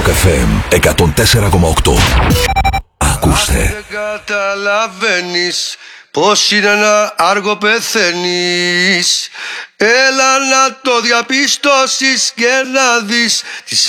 Rock FM 104,8. Ακούστε. Δεν καταλαβαίνεις πως είναι να άργο πεθαίνεις. Έλα να το διαπιστώσεις και να δεις τις